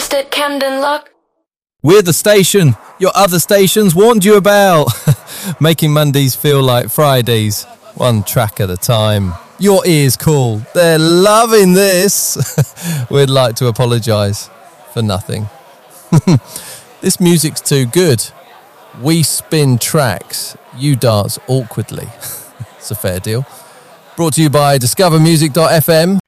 West at Camden Lock. We're the station your other stations warned you about. Making Mondays feel like Fridays, one track at a time. Your ears call. They're loving this. We'd like to apologise for nothing. This music's too good. We spin tracks. You dance awkwardly. It's a fair deal. Brought to you by discovermusic.fm.